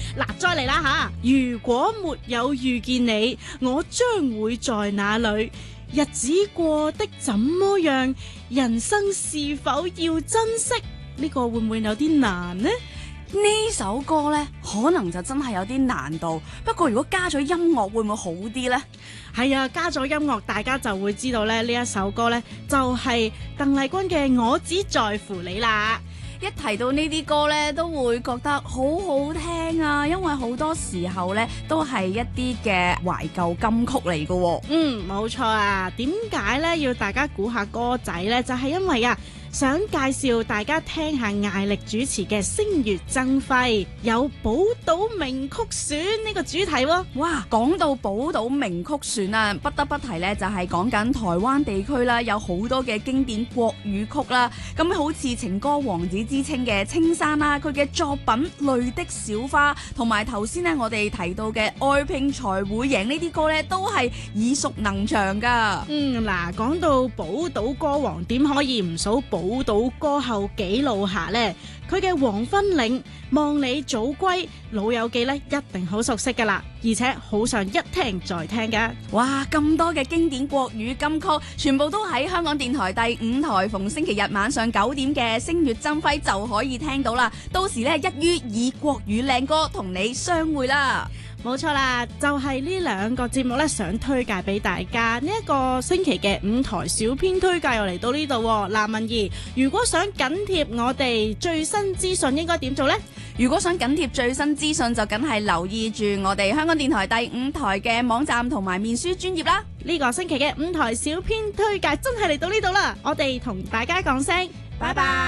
嗱，再嚟啦吓！如果沒有遇見你，我將會在哪裏？日子過得怎麼樣？人生是否要珍惜？呢個會唔會有啲難呢？ 呢首歌呢，可能就真係有啲難度。不過如果加咗音樂，會唔會好啲呢？ 係啊，加咗音樂，大家就會知道咧，呢一首歌呢，就係鄧麗君嘅《我只在乎你》啦。 一提到呢啲歌呢，都會覺得好好聽啊，因為好多時候呢，都係一啲嘅懷舊金曲嚟㗎。 冇錯啊。點解呢？要大家估下歌仔呢？就係因為啊，想介紹大家聽下艾力主持嘅《星月爭輝》，有寶島名曲選呢個主題喎。 哇，講到寶島名曲選啊，不得不提呢，就係講緊台灣地區啦，有好多嘅經典國語曲啦。咁好似情歌王子之稱嘅青山啦，佢嘅作品《淚的小花》，同埋頭先呢我哋提到嘅《愛拼才會贏》呢啲歌呢，都係耳熟能詳噶。 嗱，講到寶島歌王，點可以唔數寶島歌后紀露霞呢？佢嘅《黃昏嶺》、《望你早歸》、老友記呢，一定好熟悉噶啦，而且好想一聽再聽噶。 哇，咁多嘅經典國語金曲，全部都喺香港電台第5台逢星期日晚上9點嘅《星月爭輝》就可以聽到啦。到時呢，一於以國語靚歌同你相會啦。 冇錯啦，就係呢兩個節目咧，想推介俾大家。呢一個星期嘅5台小編推介又嚟到呢度。嗱，文儀，如果想緊貼我哋最新資訊，應該點做呢？ 如果想緊貼最新資訊，就梗係留意住我哋香港電台第5台嘅網站同埋面書專頁啦。 呢個星期嘅5台小編推介真係嚟到呢度啦，我哋同大家講聲拜拜。